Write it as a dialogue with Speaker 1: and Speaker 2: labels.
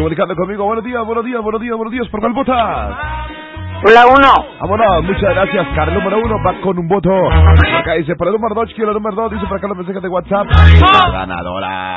Speaker 1: comunicando conmigo. Buenos días. ¿Por cuál votas?
Speaker 2: Por la 1.
Speaker 1: Vámonos, muchas gracias. Cara número 1 va con un voto. Acá dice, por el número 2, quiero el número 2. Dice por acá los mensajes de WhatsApp. La ganadora.